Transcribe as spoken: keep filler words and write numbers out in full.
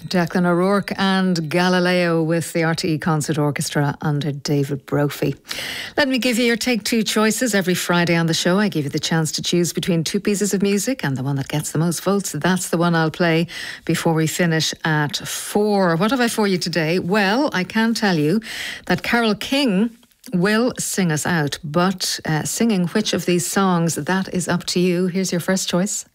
Declan O'Rourke and Galileo with the R T E Concert Orchestra under David Brophy. Let me give you your Take Two choices. Every Friday on the show, I give you the chance to choose between two pieces of music, and the one that gets the most votes, that's the one I'll play before we finish at four. What have I for you today? Well, I can tell you that Carole King will sing us out, but uh, singing which of these songs, that is up to you. Here's your first choice.